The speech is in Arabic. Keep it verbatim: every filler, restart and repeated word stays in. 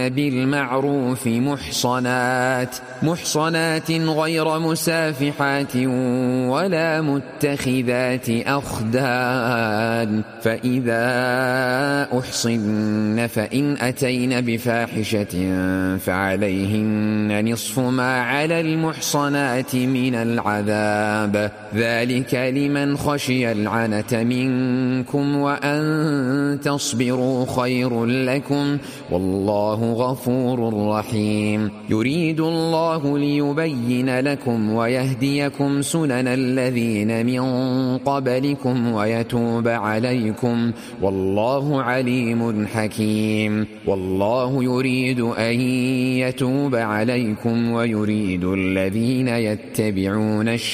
بالمعروف محصنات محصنات غير مسافحات ولا متخذات أخدان، فإذا أحصن فإن أتين بفاحشة فعليهن نصف ما على المحصنات من العذاب، ذلك لمن خشي العنة منكم وأن تصبروا خير لكم والله غفور رحيم. يريد الله ليبين لكم ويهديكم سنن الذين من قبلكم ويتوب عليكم والله عليم حكيم. والله يريد أن يتوب عليكم ويريد الذين يتبعون الشيطان